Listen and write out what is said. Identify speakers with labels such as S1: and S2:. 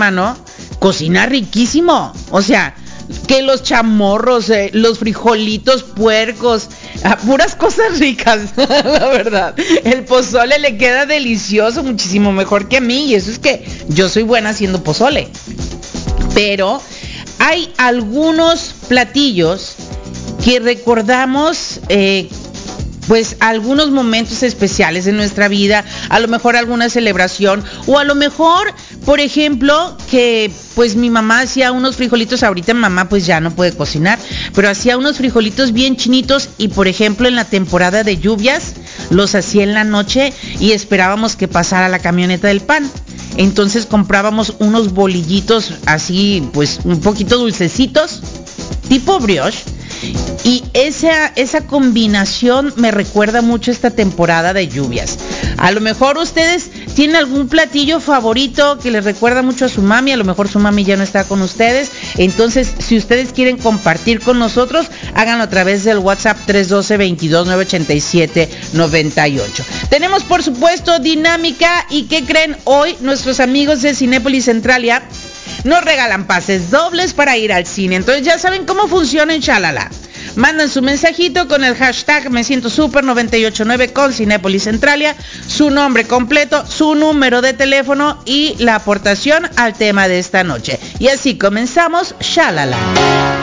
S1: hermano, cocina riquísimo. O sea, que los chamorros, los frijolitos puercos, puras cosas ricas, la verdad. El pozole le queda delicioso, muchísimo mejor que a mí, y eso es que yo soy buena haciendo pozole. Pero hay algunos platillos que recordamos, pues algunos momentos especiales en nuestra vida, a lo mejor alguna celebración, o a lo mejor, por ejemplo, que pues mi mamá hacía unos frijolitos. Ahorita mamá pues ya no puede cocinar, pero hacía unos frijolitos bien chinitos, y por ejemplo en la temporada de lluvias los hacía en la noche y esperábamos que pasara la camioneta del pan. Entonces comprábamos unos bolillitos así, pues un poquito dulcecitos, tipo brioche. Y esa combinación me recuerda mucho esta temporada de lluvias. A lo mejor ustedes tienen algún platillo favorito que les recuerda mucho a su mami. A lo mejor su mami ya no está con ustedes. Entonces, si ustedes quieren compartir con nosotros, háganlo a través del WhatsApp 312-22-987-98. Tenemos, por supuesto, dinámica. ¿Y qué creen? Hoy nuestros amigos de Cinépolis Centralia nos regalan pases dobles para ir al cine. Entonces ya saben cómo funciona en Shalala. Mandan su mensajito con el hashtag Me Siento Super 989 con Cinépolis Centralia, su nombre completo, su número de teléfono y la aportación al tema de esta noche. Y así comenzamos Shalala.